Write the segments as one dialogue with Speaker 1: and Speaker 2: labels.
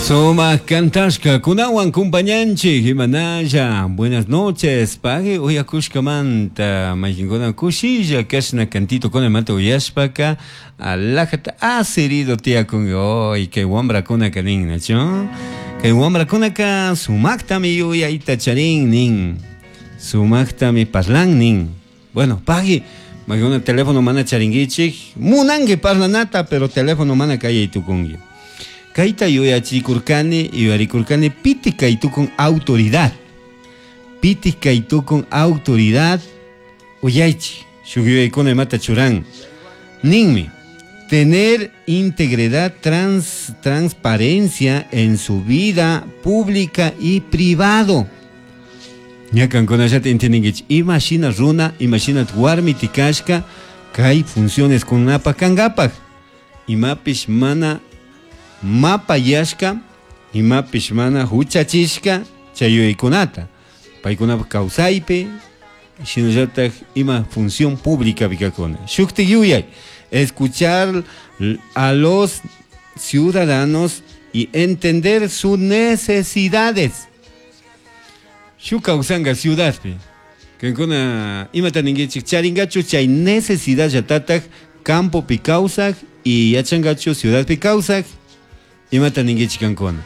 Speaker 1: Soma Kantashka, kunawan compañanchi, Himanaya, buenas noches, pague, uyakushkamanta, majingona kushilla, kashna cantito con el mato uyashpaka, alajata, aserido tía con hoy, que wambra kuna kanin, ¿no? Que wambra kuna ka, sumakta mi uyaita charin, nin, sumakta mi parlan, nin. Bueno, pague, majingona teléfono mana charingichik, munange parlanata, pero teléfono mana kaya itu kungi. Kaita yoyachikurkani yuyarikurkani piti kaitu con autoridad. Piti kaitu con autoridad. Uyaichi, shugyo ikone mata churán. Ninmi, tener integridad, transparencia en su vida pública y privado. Ñakan konashate intiningich. Imagina runa, imagina warmi tikashka, kai funciones con napa kangapak. Imapish mana mapa yashka ima pishmana huchachishka chayuykunata paykunapa kawsaypi shinallatak ima función pública vikakuna shukti yuyay escuchar a los ciudadanos y entender sus necesidades shuk kawsanga ciudadpi kankuna imata ningichik charingachu chay necesidad yatatak campopi kawsak y yachangachu ciudadpi kawsak imata ningichikankona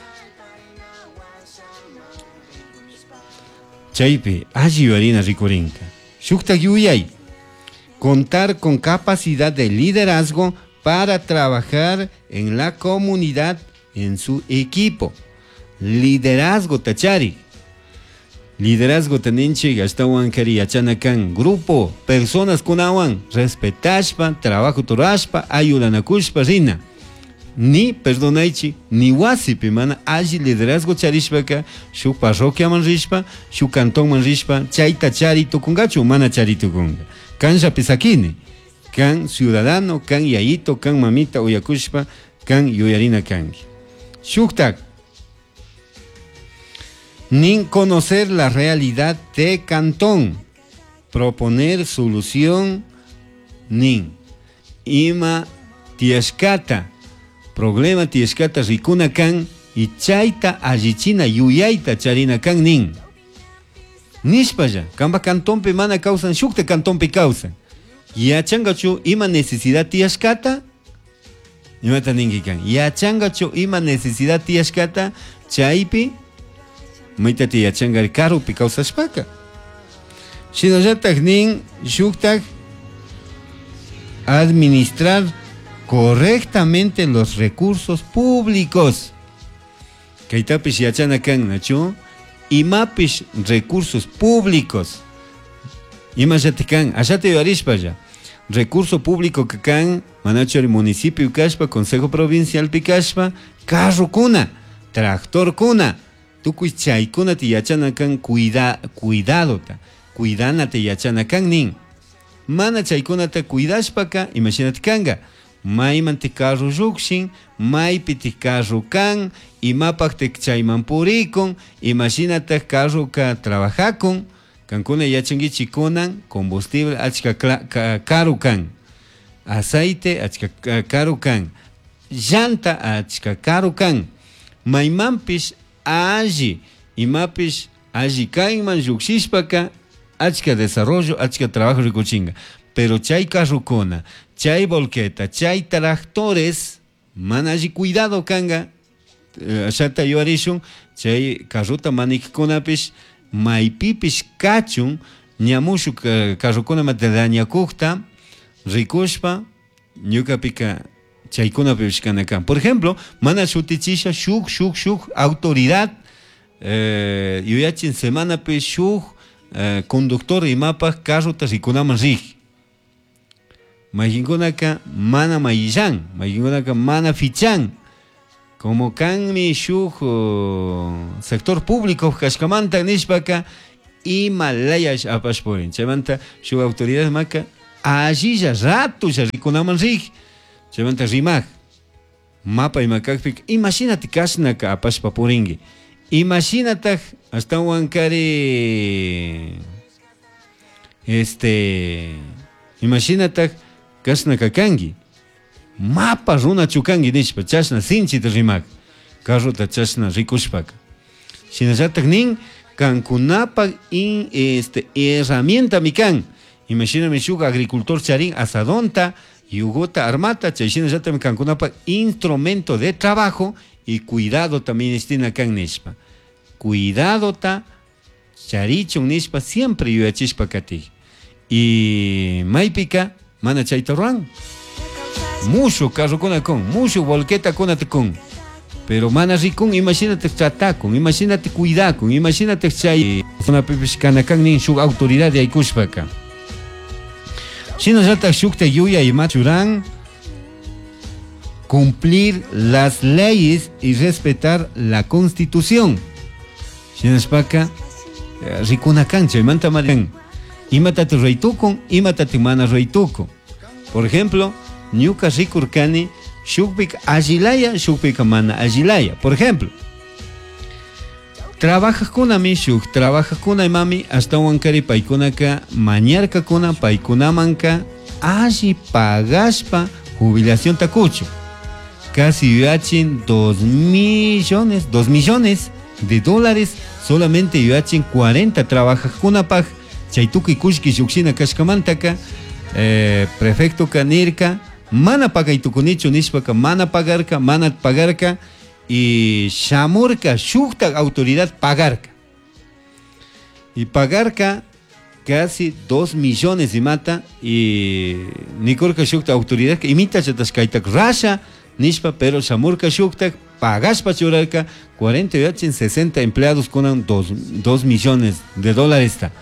Speaker 1: chaypi alli yuarina rikurinka shukta yuyay contar con capacidad de liderazgo para trabajar en la comunidad en su equipo liderazgo tachari liderazgo taninchi gastawan kari yachanakan grupo personas kunawan respetashpa trabajo turashpa ayudanakushpa rina ni perdonaichi ni wasipi mana alli liderazgo charishpaka shuk parroquia man rishpa shuk cantón man rishpa chayta chari tukungachu mana chari tukunga kan shapisakini kan ciudadano kan yayito kan mamita uyakushpa kan yuyarina kangi shuktak nin conocer la realidad de cantón proponer solución nin ima tiashkata problema tieskata rikuna kan y chayta allichina yuyaita charina kan nin nishpaya kamba cantonpe mana causan shukte cantonpe causan yachangachu ima necesidad tieskata imata ningi kan yachangachu ima necesidad tieskata chaypi maitati yachangari karupi causashpaka shinallatak nin shuktak administrar correctamente los recursos públicos. Kaitapish yachana kan nachu imapish recursos públicos. Imashati kan ashate yuarishpaya. Recurso público que kan manacho el municipio kashpa, consejo provincial pikashpa, carro kuna, tractor kuna. Tukuy chaykuna ti yachana kan cuidado ta. Cuidana te yachana kan nin. Mana chaykunata cuidashpaka imagínate kanga. Maymanti carro llukshin, maypiti carro kan, imapaktek chayman purikun, imagínate carro ka trabajakun, kankuna yachangichi kunan, combustible achka caro kan, aceite achka caro kan, llanta achka caro kan, maymanpish alli, imapish alli kayman llukshishpaka, achka desarrollo, achka trabajo rikuchinga. Pero chay carrucona, chay volqueta, chay tractores, manaji cuidado kanga, ashata yuarishun, chay carruta manikikunapish, maipipish kachun, ñamushu carrucona matadaña kukta, rikushpa, ñukapika chaykunapish kanakan. Por ejemplo, mana shutichisha shuk, autoridad, yuyachin semana pish shuk, conductor imapa carruta rikunaman rig. Majingunaka mana mayillan, majingunaka mana fichan. Como kan mi shuk sector público kashkamanta nishpaka Himalayash apashporin. Chamanta shuk autoridad maka allilla rato ya rikunaman rig. Chamanta rimak. Mapa imakakpik. Imagínate kashnaka apashpapuringi. Imagínate hasta huancari imagínate kasna kakangi mapa runa chukangi nishpa chashna sinchita rimak carro tachasna rikushpaka. Shinallatak nin kankunapak herramienta mikan. Imagíname shuk agricultor charin asadonta, yugota armata, chayshinallatak kankunapak instrumento de trabajo y cuidado también estina kan nishpa. Cuidado ta charichon nishpa siempre yuyachishpa kati. Y maipika mana chayta ruan. Mucho carro con, mucho volqueta con atekon. Pero mana rikun, imagínate tratakon, imagínate cuidakon, imagínate chay una pepishkanakan nin shuk autoridad de aykushpaka. Shinallatak shukta yuya y machuran cumplir las leyes y respetar la constitución. Shinashpaka rikunakan chay manta madan. Imatate reitukon, imatate mana reitukon. Por ejemplo, ñuka rikurkani shukpik allilaya, shukpik mana allilaya. Por ejemplo, trabajakunami shuk trabajakuna mami hasta wankari paikunaka mañarkakuna paikunamanka alli pagashpa jubilación takucho. Casi yachin 2 millones de dólares solamente yachin 40 trabajakunapaj chaytuki kushki shukshina kashkamantaka prefecto kanirka mana pagaytukunichu nishpaka mana pagarka y shamurka shukta autoridad pagarka. Y pagarka casi 2 millones de mata y nikorka shukta autoridad que imita chatashkaitak rasha nishpa pero shamurka shukta pagashpa churarka 48 60 empleados con 2 millones de dólares ta.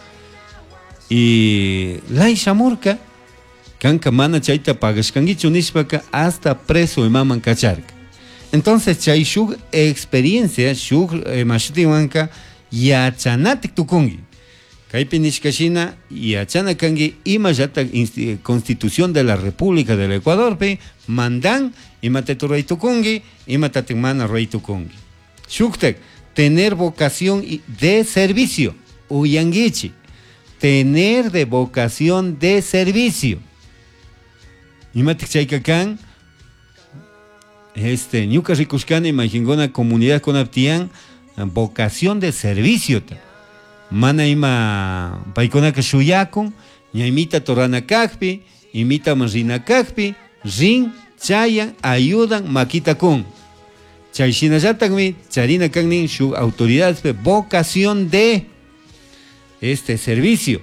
Speaker 1: Y la shamurka kanka mana chaita pagashkangichu nishpaka hasta preso imaman kacharka. Entonces chay shuk experiencia shuk mashutiwanka yachanatik tukungi. Kaypi nishkashina yachana kangi imallata Constitución de la República del Ecuador pe mandan imatetu rey tukungi imatatik mana rey tukungi. Shuktek tener vocación de servicio uyangichi. Tener de vocación de servicio. Imatik chaykakan ñuka rikushkani majingona comunidad konaptian vocación de servicio ta. Mana ima paikonaka shuyakon ñaimita torana kakpi imita marina kakpi rin chayan ayudan makita con chayshinallatankmi charina kannin shu autoridades pe vocación de servicio.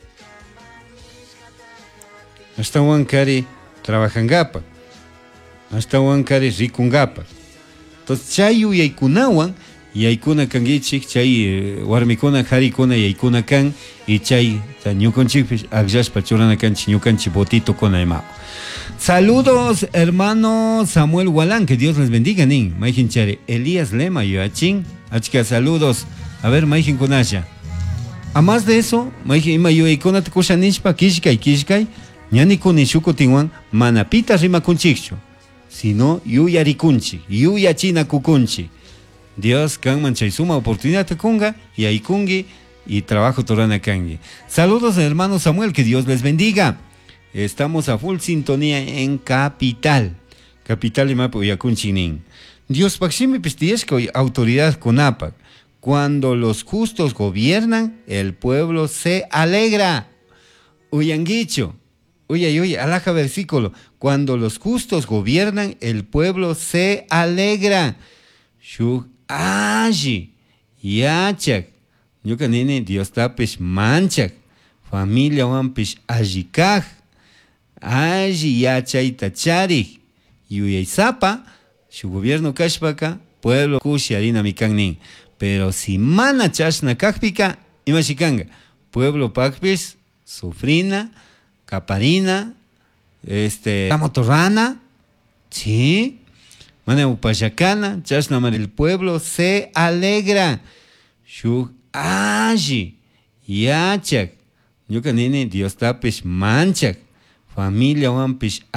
Speaker 1: Hasta wankari trabajangapa hasta wankari rikungapa. Entonces chayu yaykunawan yaykuna kangichik chay warmikuna harikuna yaykuna kan y chay ñukanchik akllashpa churana kanchik ñukanchik botito kuna imao. Saludos hermano Samuel Gualán, que Dios les bendiga nin. Maijin chare Elías Lema yoachin, achka saludos. A ver maijin kunasha. A más de eso, maijin ima yaykuna kusha nishpa kishkay ñani kunishuko tinwan manapita rima kunchikcho. Sino yuyarikunchi, yuyachina kukunchi. Dios kanman chay suma oportunidad te kunga y aikungi y trabajo torana kangi. Saludos hermano Samuel, que Dios les bendiga. Estamos a full sintonía en Capital y Mapo Yakunchinin. Dios pakshimi pistiesco y autoridad konapak. Cuando los justos gobiernan, el pueblo se alegra. Uyanguicho. Oye, alaja versículo. Cuando los justos gobiernan, el pueblo se alegra. Shuk aji, yachak. Yuka nene, Dios tapish manchak. Familia wampish ajikaj. Aji yachay tachari. Yuyay zapa, su gobierno kashpaka, pueblo kushi harina mikangnin. Pero si mana chashna kakpika, imashikanga. Pueblo pakpish, sufrina, caparina, la motorrana, sí, mana upayacana, chashna mar el pueblo se alegra. Shuk aji, yachak. Yuka nene, Dios tapish manchak. Familia wampish